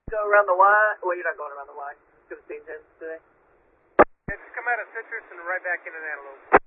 go around the Y. Well, you're not going around the Y. Go to St. James today. Yeah, just come out of Citrus and right back into Antelope.